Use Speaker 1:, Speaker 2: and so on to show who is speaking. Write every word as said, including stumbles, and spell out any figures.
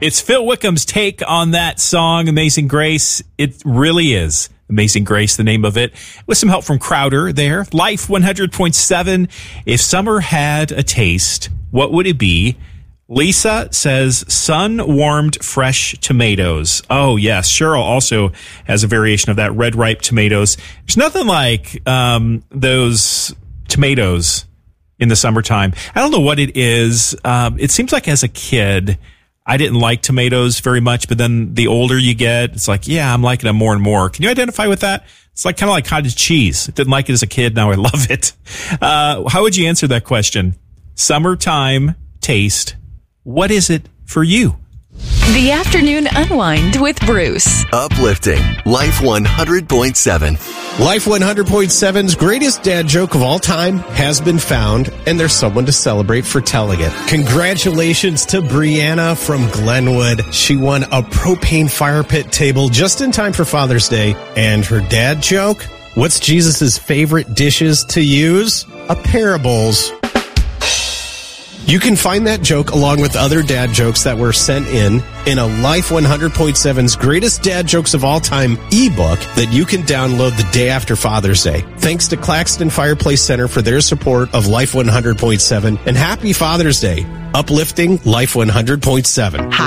Speaker 1: It's Phil Wickham's take on that song, Amazing Grace. It really is. Amazing Grace, the name of it. With some help from Crowder there. Life one hundred point seven. If summer had a taste, what would it be? Lisa says sun-warmed fresh tomatoes. Oh, yes. Cheryl also has a variation of that, red ripe tomatoes. There's nothing like um, those tomatoes in the summertime. I don't know what it is. Um, it seems like as a kid, I didn't like tomatoes very much, but then the older you get, it's like, yeah, I'm liking them more and more. Can you identify with that? It's like kind of like cottage cheese. I didn't like it as a kid. Now I love it. Uh, how would you answer that question? Summertime taste. What is it for you?
Speaker 2: The Afternoon Unwind with Bruce.
Speaker 3: Uplifting. Life one hundred point seven.
Speaker 4: Life one hundred point seven's greatest dad joke of all time has been found, and there's someone to celebrate for telling it. Congratulations to Brianna from Glenwood. She won a propane fire pit table just in time for Father's Day. And her dad joke? What's Jesus' favorite dishes to use? A pair of bowls. You can find that joke along with other dad jokes that were sent in in a Life one hundred point seven's Greatest Dad Jokes of All Time ebook that you can download the day after Father's Day. Thanks to Claxton Fireplace Center for their support of Life one hundred point seven, and happy Father's Day. Uplifting Life one hundred point seven.